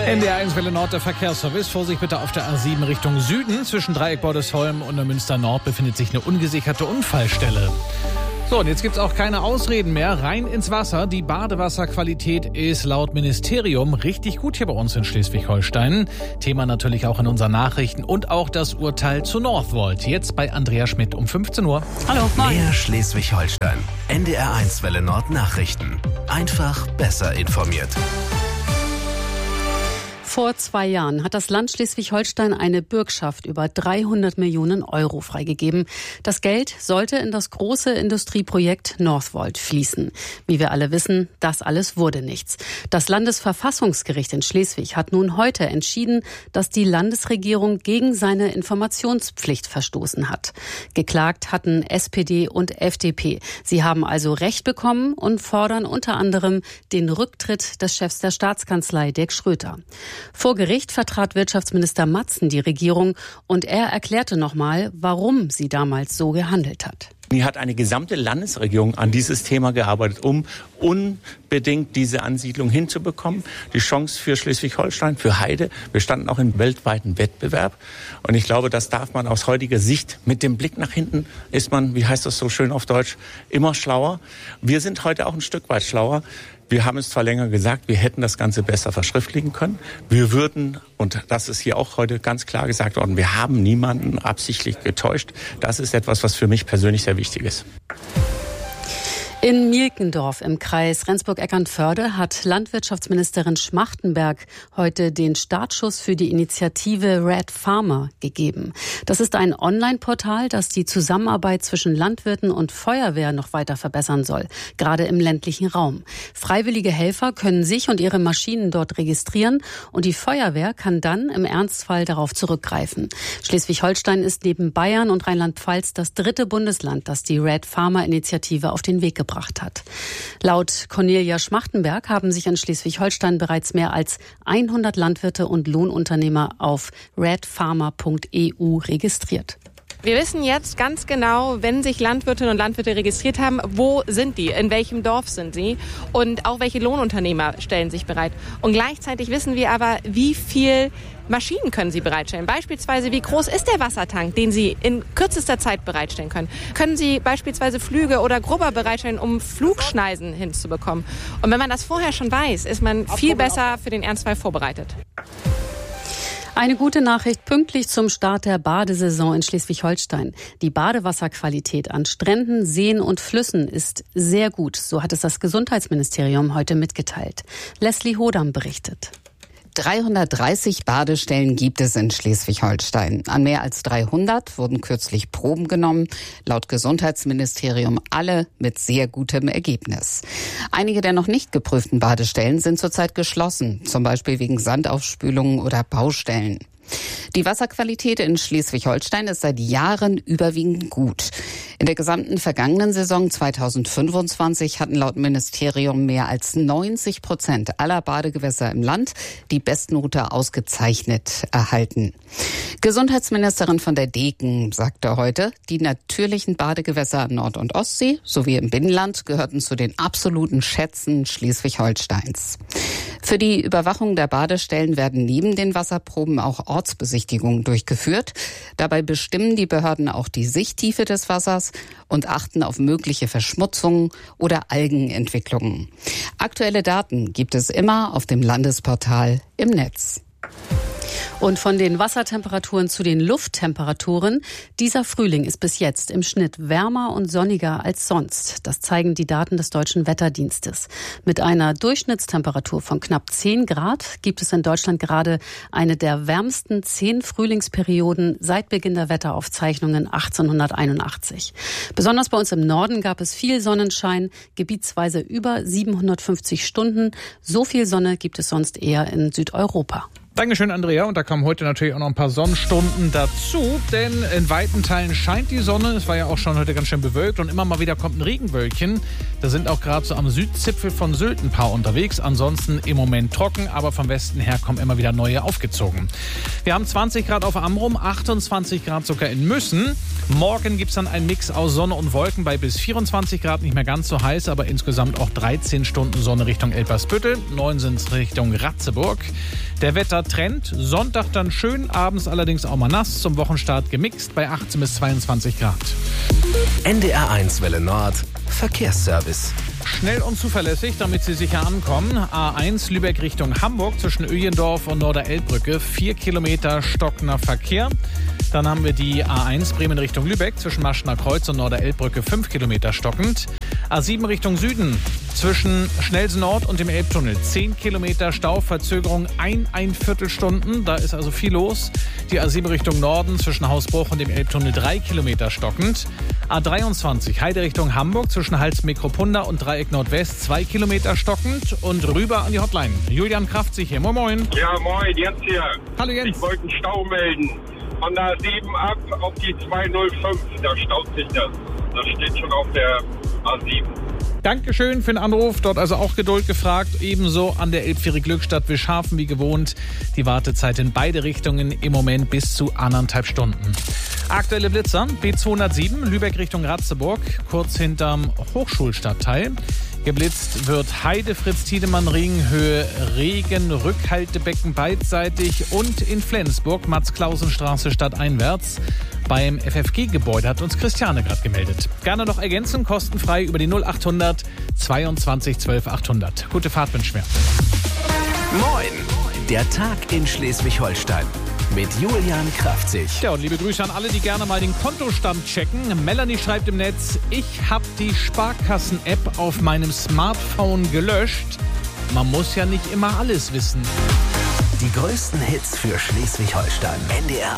NDR 1 Welle Nord, der Verkehrsservice. Vorsicht bitte auf der A7 Richtung Süden. Zwischen Dreieck Bordesholm und Neumünster Nord befindet sich eine ungesicherte Unfallstelle. So, und jetzt gibt's auch keine Ausreden mehr. Rein ins Wasser. Die Badewasserqualität ist laut Ministerium richtig gut hier bei uns in Schleswig-Holstein. Thema natürlich auch in unseren Nachrichten und auch das Urteil zu Northvolt. Jetzt bei Andrea Schmidt um 15 Uhr. Hallo, moin. Mehr Schleswig-Holstein. NDR 1 Welle Nord Nachrichten. Einfach besser informiert. Vor 2 Jahren hat das Land Schleswig-Holstein eine Bürgschaft über 300 Millionen Euro freigegeben. Das Geld sollte in das große Industrieprojekt Northvolt fließen. Wie wir alle wissen, das alles wurde nichts. Das Landesverfassungsgericht in Schleswig hat nun heute entschieden, dass die Landesregierung gegen seine Informationspflicht verstoßen hat. Geklagt hatten SPD und FDP. Sie haben also Recht bekommen und fordern unter anderem den Rücktritt des Chefs der Staatskanzlei, Dirk Schröter. Vor Gericht vertrat Wirtschaftsminister Matzen die Regierung und er erklärte nochmal, warum sie damals so gehandelt hat. Hier hat eine gesamte Landesregierung an dieses Thema gearbeitet, um unbedingt diese Ansiedlung hinzubekommen. Die Chance für Schleswig-Holstein, für Heide. Wir standen auch im weltweiten Wettbewerb. Und ich glaube, das darf man aus heutiger Sicht, mit dem Blick nach hinten, ist man, wie heißt das so schön auf Deutsch, immer schlauer. Wir sind heute auch ein Stück weit schlauer. Wir haben es zwar länger gesagt, wir hätten das Ganze besser verschriftlichen können. Wir würden, und das ist hier auch heute ganz klar gesagt worden, wir haben niemanden absichtlich getäuscht. Das ist etwas, was für mich persönlich sehr wichtig ist. In Mielkendorf im Kreis Rendsburg-Eckernförde hat Landwirtschaftsministerin Schmachtenberg heute den Startschuss für die Initiative Red Farmer gegeben. Das ist ein Online-Portal, das die Zusammenarbeit zwischen Landwirten und Feuerwehr noch weiter verbessern soll, gerade im ländlichen Raum. Freiwillige Helfer können sich und ihre Maschinen dort registrieren und die Feuerwehr kann dann im Ernstfall darauf zurückgreifen. Schleswig-Holstein ist neben Bayern und Rheinland-Pfalz das 3. Bundesland, das die Red Farmer-Initiative auf den Weg gebracht hat. Laut Cornelia Schmachtenberg haben sich in Schleswig-Holstein bereits mehr als 100 Landwirte und Lohnunternehmer auf redfarmer.eu registriert. Wir wissen jetzt ganz genau, wenn sich Landwirtinnen und Landwirte registriert haben, wo sind die, in welchem Dorf sind sie und auch welche Lohnunternehmer stellen sich bereit. Und gleichzeitig wissen wir aber, wie viel Maschinen können Sie bereitstellen. Beispielsweise, wie groß ist der Wassertank, den Sie in kürzester Zeit bereitstellen können. Können Sie beispielsweise Flüge oder Grubber bereitstellen, um Flugschneisen hinzubekommen. Und wenn man das vorher schon weiß, ist man viel besser für den Ernstfall vorbereitet. Eine gute Nachricht pünktlich zum Start der Badesaison in Schleswig-Holstein. Die Badewasserqualität an Stränden, Seen und Flüssen ist sehr gut. So hat es das Gesundheitsministerium heute mitgeteilt. Leslie Hodam berichtet. 330 Badestellen gibt es in Schleswig-Holstein. An mehr als 300 wurden kürzlich Proben genommen. Laut Gesundheitsministerium alle mit sehr gutem Ergebnis. Einige der noch nicht geprüften Badestellen sind zurzeit geschlossen, zum Beispiel wegen Sandaufspülungen oder Baustellen. Die Wasserqualität in Schleswig-Holstein ist seit Jahren überwiegend gut. In der gesamten vergangenen Saison 2025 hatten laut Ministerium mehr als 90% aller Badegewässer im Land die Bestnote ausgezeichnet erhalten. Gesundheitsministerin von der Deken sagte heute, die natürlichen Badegewässer an Nord- und Ostsee sowie im Binnenland gehörten zu den absoluten Schätzen Schleswig-Holsteins. Für die Überwachung der Badestellen werden neben den Wasserproben auch Ortsbesichtigungen durchgeführt. Dabei bestimmen die Behörden auch die Sichttiefe des Wassers und achten auf mögliche Verschmutzungen oder Algenentwicklungen. Aktuelle Daten gibt es immer auf dem Landesportal im Netz. Und von den Wassertemperaturen zu den Lufttemperaturen. Dieser Frühling ist bis jetzt im Schnitt wärmer und sonniger als sonst. Das zeigen die Daten des Deutschen Wetterdienstes. Mit einer Durchschnittstemperatur von knapp 10 Grad gibt es in Deutschland gerade eine der wärmsten 10 Frühlingsperioden seit Beginn der Wetteraufzeichnungen 1881. Besonders bei uns im Norden gab es viel Sonnenschein, gebietsweise über 750 Stunden. So viel Sonne gibt es sonst eher in Südeuropa. Dankeschön, Andrea. Und da kommen heute natürlich auch noch ein paar Sonnenstunden dazu, denn in weiten Teilen scheint die Sonne. Es war ja auch schon heute ganz schön bewölkt und immer mal wieder kommt ein Regenwölkchen. Da sind auch gerade so am Südzipfel von Sylt ein paar unterwegs. Ansonsten im Moment trocken, aber vom Westen her kommen immer wieder neue aufgezogen. Wir haben 20 Grad auf Amrum, 28 Grad sogar in Müssen. Morgen gibt es dann einen Mix aus Sonne und Wolken bei bis 24 Grad, nicht mehr ganz so heiß, aber insgesamt auch 13 Stunden Sonne Richtung Elbersbüttel, 9 sind Richtung Ratzeburg. Der Wettertrend, Sonntag dann schön, abends allerdings auch mal nass, zum Wochenstart gemixt bei 18 bis 22 Grad. NDR1 Welle Nord, Verkehrsservice. Schnell und zuverlässig, damit Sie sicher ankommen. A1 Lübeck Richtung Hamburg zwischen Öjendorf und Norderelbbrücke. 4 Kilometer stockender Verkehr. Dann haben wir die A1 Bremen Richtung Lübeck zwischen Maschner Kreuz und Norderelbbrücke 5 Kilometer stockend. A7 Richtung Süden zwischen Schnellsen Nord und dem Elbtunnel 10 Kilometer Stau, Verzögerung ein Viertelstunden. Da ist also viel los. Die A7 Richtung Norden zwischen Hausbruch und dem Elbtunnel 3 Kilometer stockend. A23 Heide Richtung Hamburg zwischen Hals-Mikropunda und Dreieck Nordwest 2 Kilometer stockend und rüber an die Hotline. Julian Kraftzig hier. Moin, moin. Ja, moin, Jens hier. Hallo Jens. Ich wollte einen Stau melden. Von der 7 ab auf die 205. Da staut sich das. Das steht schon auf der A7. Dankeschön für den Anruf. Dort also auch Geduld gefragt. Ebenso an der Elbphäre Glückstadt Wischhafen wie gewohnt. Die Wartezeit in beide Richtungen im Moment bis zu 1,5 Stunden. Aktuelle Blitzer. B207 Lübeck Richtung Ratzeburg, kurz hinterm Hochschulstadtteil. Geblitzt wird Heide Fritz-Tiedemann-Ring, Höhe Regen, Rückhaltebecken beidseitig und in Flensburg Max-Klausen-Straße stadteinwärts. Beim FFG-Gebäude hat uns Christiane gerade gemeldet. Gerne noch ergänzen, kostenfrei über die 0800 22 12 800. Gute Fahrt wünschen wir. Moin, der Tag in Schleswig-Holstein. Mit Julian Kraftzig. Ja, und liebe Grüße an alle, die gerne mal den Kontostand checken. Melanie schreibt im Netz, ich habe die Sparkassen-App auf meinem Smartphone gelöscht. Man muss ja nicht immer alles wissen. Die größten Hits für Schleswig-Holstein. NDR